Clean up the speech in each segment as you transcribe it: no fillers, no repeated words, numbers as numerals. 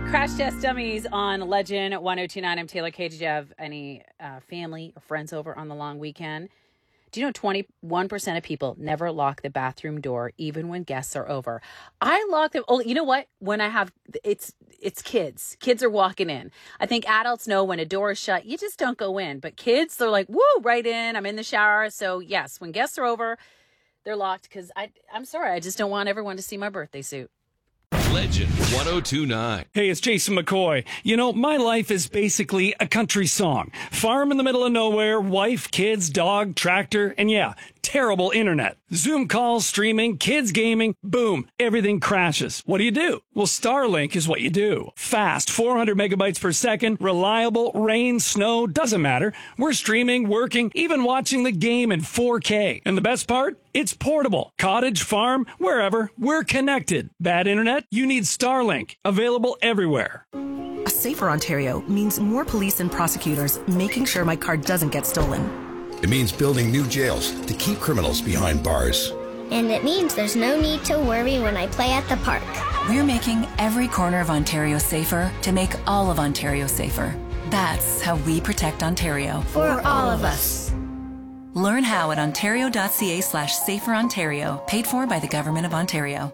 Crash Test Dummies on Legend 1029. I'm Taylor K. Did you have any family or friends over on the long weekend? Do you know 21% of people never lock the bathroom door even when guests are over? I lock them. Oh, you know what? When I have, it's kids. Kids are walking in. I think adults know when a door is shut, you just don't go in. But kids, they're like, woo, right in. I'm in the shower. So yes, when guests are over, they're locked because I'm sorry. I just don't want everyone to see my birthday suit. Legend 1029. Hey, it's Jason McCoy. You know, my life is basically a country song. Farm in the middle of nowhere, wife, kids, dog, tractor, and yeah, terrible internet. Zoom calls, streaming, kids gaming, boom, everything crashes. What do? Well, Starlink is what you do. Fast, 400 megabytes per second, reliable, rain, snow, doesn't matter. We're streaming, working, even watching the game in 4K. And the best part? It's portable. Cottage, farm, wherever, we're connected. Bad internet? You need Starlink. Available everywhere. A safer Ontario means more police and prosecutors making sure my car doesn't get stolen. It means building new jails to keep criminals behind bars. And it means there's no need to worry when I play at the park. We're making every corner of Ontario safer to make all of Ontario safer. That's how we protect Ontario. For all of us. Learn how at ontario.ca/saferontario, paid for by the Government of Ontario.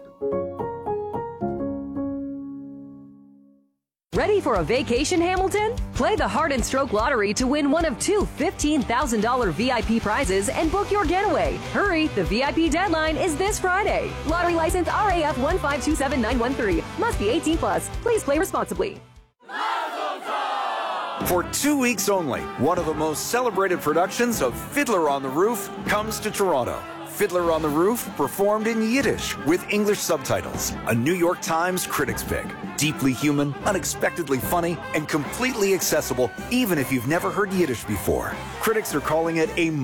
Ready for a vacation, Hamilton? Play the Heart and Stroke Lottery to win one of two $15,000 VIP prizes and book your getaway. Hurry, the VIP deadline is this Friday. Lottery license RAF 1527913. Must be 18 plus. Please play responsibly. For 2 weeks only, one of the most celebrated productions of Fiddler on the Roof comes to Toronto. Fiddler on the Roof, performed in Yiddish with English subtitles. A New York Times critics pick. Deeply human, unexpectedly funny, and completely accessible even if you've never heard Yiddish before. Critics are calling it a